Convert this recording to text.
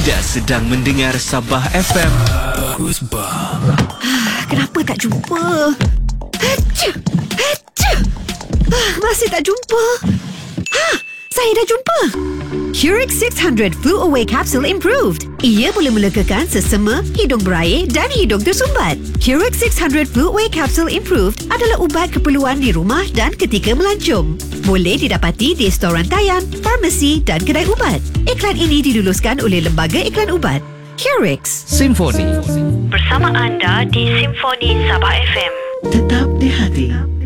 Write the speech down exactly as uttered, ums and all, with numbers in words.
Anda sedang mendengar Sabah F M. Bagus bah. Kenapa tak jumpa? Hacha! Hacha! Ah, masih tak jumpa. Ha! Saya dah jumpa. Curix six hundred Flu Away Capsule Improved. Ia boleh melegakan sesama, hidung berair dan hidung tersumbat. Curix six hundred Flu Away Capsule Improved adalah ubat keperluan di rumah dan ketika melancong. Boleh didapati di storan rantaian, farmasi dan kedai ubat. Iklan ini diluluskan oleh Lembaga Iklan Ubat. Curix. Simfoni. Bersama anda di Simfoni Sabah F M. Tetap di hati.